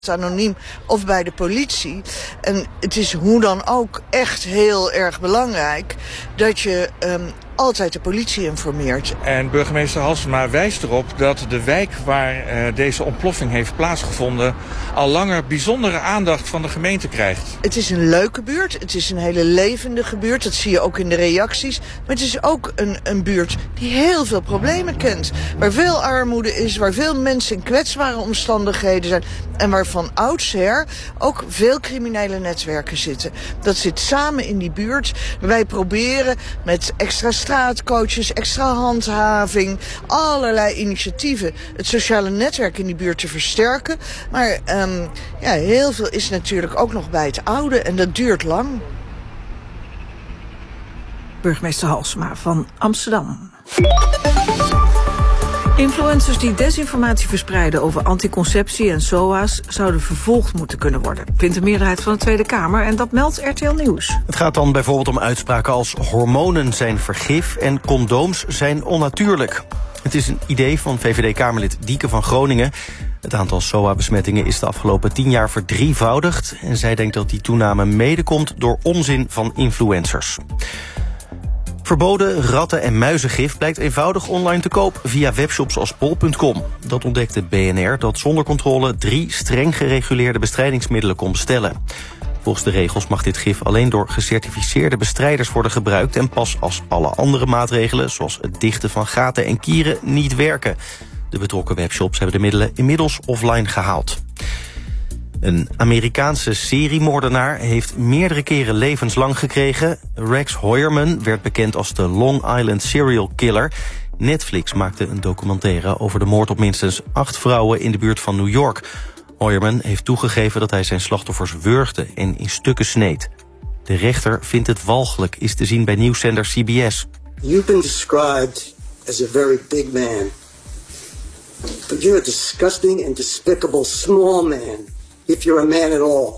anoniem of bij de politie. En het is hoe dan ook echt heel erg belangrijk dat je altijd de politie informeert. En burgemeester Halsema wijst erop dat de wijk waar deze ontploffing heeft plaatsgevonden al langer bijzondere aandacht van de gemeente krijgt. Het is een leuke buurt, het is een hele levendige buurt, dat zie je ook in de reacties. Maar het is ook een buurt die heel veel problemen kent. Waar veel armoede is, waar veel mensen in kwetsbare omstandigheden zijn en waar van oudsher ook veel criminele netwerken zitten. Dat zit samen in die buurt. Wij proberen met extra straatcoaches, extra handhaving, allerlei initiatieven het sociale netwerk in die buurt te versterken. Maar heel veel is natuurlijk ook nog bij het oude en dat duurt lang. Burgemeester Halsema van Amsterdam. Influencers die desinformatie verspreiden over anticonceptie en SOA's zouden vervolgd moeten kunnen worden, vindt de meerderheid van de Tweede Kamer en dat meldt RTL Nieuws. Het gaat dan bijvoorbeeld om uitspraken als hormonen zijn vergif en condooms zijn onnatuurlijk. Het is een idee van VVD-Kamerlid Dieke van Groningen. Het aantal SOA-besmettingen is de afgelopen 10 jaar verdrievoudigd en zij denkt dat die toename mede komt door onzin van influencers. Verboden ratten- en muizengif blijkt eenvoudig online te koop via webshops als bol.com. Dat ontdekte BNR dat zonder controle 3 streng gereguleerde bestrijdingsmiddelen kon bestellen. Volgens de regels mag dit gif alleen door gecertificeerde bestrijders worden gebruikt en pas als alle andere maatregelen, zoals het dichten van gaten en kieren, niet werken. De betrokken webshops hebben de middelen inmiddels offline gehaald. Een Amerikaanse seriemoordenaar heeft meerdere keren levenslang gekregen. Rex Heuermann werd bekend als de Long Island serial killer. Netflix maakte een documentaire over de moord op minstens 8 vrouwen in de buurt van New York. Heuermann heeft toegegeven dat hij zijn slachtoffers wurgde en in stukken sneed. De rechter vindt het walgelijk, is te zien bij nieuwszender CBS. You've been described as a very big man. But you're a disgusting and despicable small man. If you're a man at all.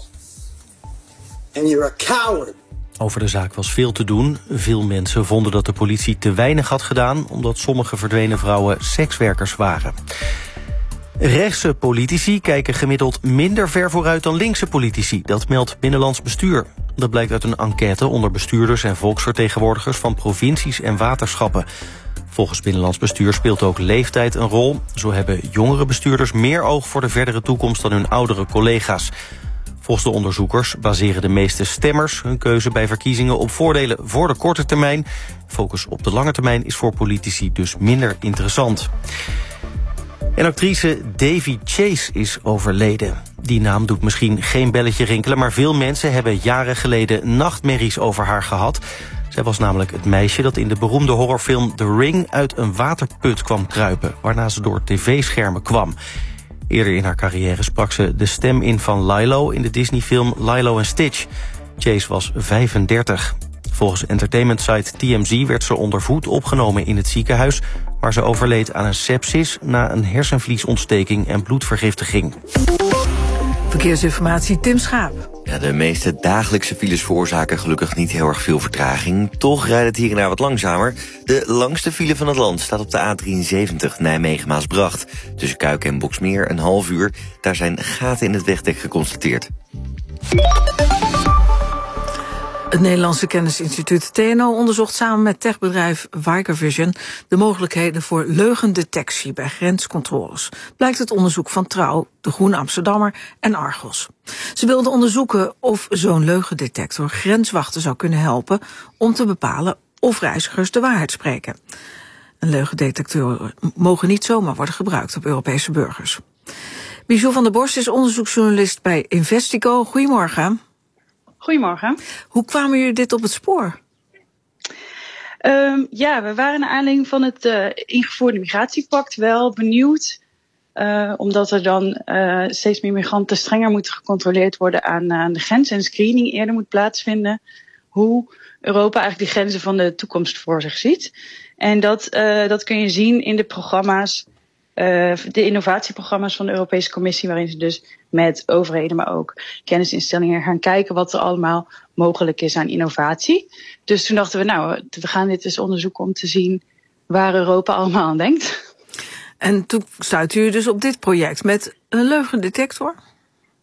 And you're a coward. Over de zaak was veel te doen. Veel mensen vonden dat de politie te weinig had gedaan, omdat sommige verdwenen vrouwen sekswerkers waren. Rechtse politici kijken gemiddeld minder ver vooruit dan linkse politici. Dat meldt Binnenlands Bestuur. Dat blijkt uit een enquête onder bestuurders en volksvertegenwoordigers van provincies en waterschappen. Volgens Binnenlands Bestuur speelt ook leeftijd een rol. Zo hebben jongere bestuurders meer oog voor de verdere toekomst dan hun oudere collega's. Volgens de onderzoekers baseren de meeste stemmers hun keuze bij verkiezingen op voordelen voor de korte termijn. Focus op de lange termijn is voor politici dus minder interessant. En actrice Davy Chase is overleden. Die naam doet misschien geen belletje rinkelen, maar veel mensen hebben jaren geleden nachtmerries over haar gehad. Zij was namelijk het meisje dat in de beroemde horrorfilm The Ring uit een waterput kwam kruipen, waarna ze door tv-schermen kwam. Eerder in haar carrière sprak ze de stem in van Lilo in de Disney-film Lilo and Stitch. Chase was 35. Volgens entertainmentsite TMZ werd ze onder voet opgenomen in het ziekenhuis, waar ze overleed aan een sepsis na een hersenvliesontsteking en bloedvergiftiging. Verkeersinformatie, Tim Schaap. Ja, de meeste dagelijkse files veroorzaken gelukkig niet heel erg veel vertraging. Toch rijdt het hier en daar wat langzamer. De langste file van het land staat op de A73 Nijmegen-Maasbracht. Tussen Kuik en Boksmeer een half uur. Daar zijn gaten in het wegdek geconstateerd. Het Nederlandse kennisinstituut TNO onderzocht samen met techbedrijf Vision de mogelijkheden voor leugendetectie bij grenscontroles. Blijkt het onderzoek van Trouw, De Groene Amsterdammer en Argos. Ze wilden onderzoeken of zo'n leugendetector grenswachten zou kunnen helpen om te bepalen of reizigers de waarheid spreken. En leugendetectoren mogen niet zomaar worden gebruikt op Europese burgers. Bijou van der Borst is onderzoeksjournalist bij Investico. Goedemorgen. Goedemorgen. Hoe kwamen jullie dit op het spoor? We waren naar aanleiding van het ingevoerde migratiepact wel benieuwd. Omdat er dan steeds meer migranten strenger moeten gecontroleerd worden aan de grens. En screening eerder moet plaatsvinden. Hoe Europa eigenlijk de grenzen van de toekomst voor zich ziet. En dat kun je zien in de programma's. De innovatieprogramma's van de Europese Commissie, waarin ze dus met overheden, maar ook kennisinstellingen gaan kijken wat er allemaal mogelijk is aan innovatie. Dus toen dachten we, we gaan dit eens onderzoeken om te zien waar Europa allemaal aan denkt. En toen stuitte u dus op dit project met een leugendetector?